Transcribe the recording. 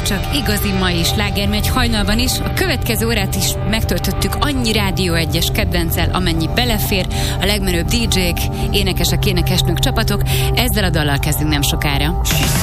csak igazi mai slágermegy hajnalban is. A következő órát is megtöltöttük annyi Rádió 1-es kedvenccel, amennyi belefér, a legmenőbb DJ-k, énekesek, énekesnők, csapatok. Ezzel a dallal kezdünk nem sokára.